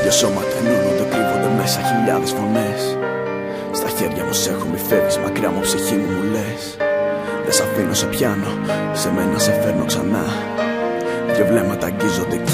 Δύο σώματα ενώνονται, κρύβονται μέσα χιλιάδες φωνές. Στα χέρια μου σε έχω, μη φεύγεις μακριά μου, ψυχή μου μου λες. Δεν σ' αφήνω, σε πιάνω, σε μένα σε φέρνω ξανά. Δυο βλέμματα αγγίζονται.